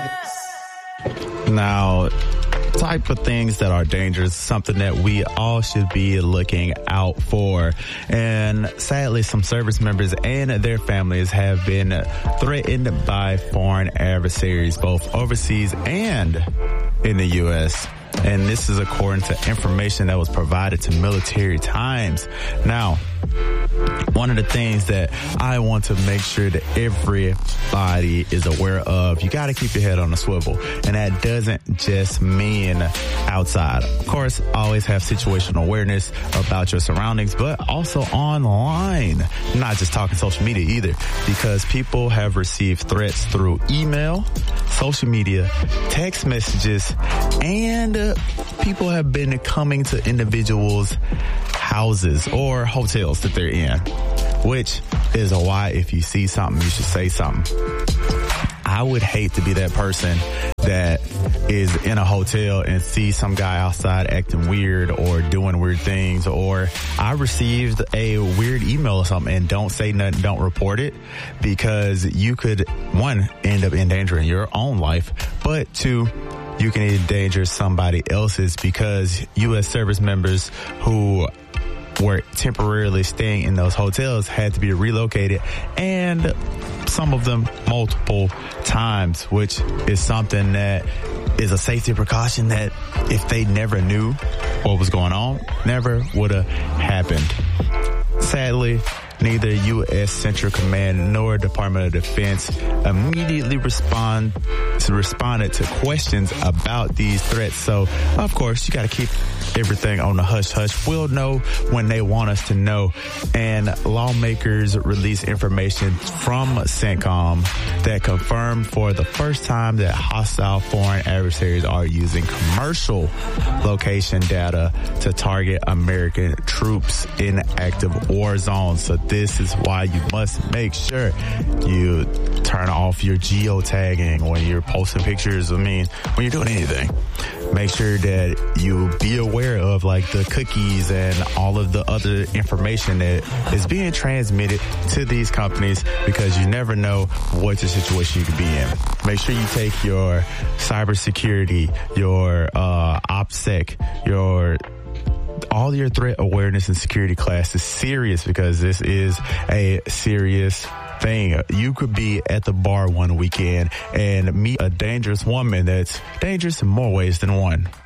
Now, type of things that are dangerous, something that we all should be looking out for. And sadly, some service members and their families have been threatened by foreign adversaries, both overseas and in the U.S. And this is according to information that was provided to Military Times. Now, one of the things that I want to make sure that everybody is aware of, you got to keep your head on a swivel. And that doesn't just mean outside. Of course, always have situational awareness about your surroundings, but also online. Not just talking social media either, because people have received threats through email, social media, text messages, and people have been coming to individuals' houses or hotels that they're in, which is why if you see something, you should say something. I would hate to be that person that is in a hotel and see some guy outside acting weird or doing weird things, or I received a weird email or something and don't say nothing, don't report it, because you could, one, end up endangering your own life, but two, you can endanger somebody else's, because U.S. service members who were temporarily staying in those hotels had to be relocated, and some of them multiple times, which is something that is a safety precaution that if they never knew what was going on, never would have happened. Sadly, neither U.S. Central Command nor Department of Defense immediately responded to questions about these threats. So, of course, you got to keep everything on the hush-hush. We'll know when they want us to know. And lawmakers released information from CENTCOM that confirmed for the first time that hostile foreign adversaries are using commercial location data to target American troops in active war zones. So this is why you must make sure you turn off your geotagging when you're posting pictures. I mean, when you're doing anything, make sure that you be aware of like the cookies and all of the other information that is being transmitted to these companies, because you never know what the situation you could be in. Make sure you take your cybersecurity, your OPSEC, all your threat awareness and security classes serious, because this is a serious thing. You could be at the bar one weekend and meet a dangerous woman that's dangerous in more ways than one.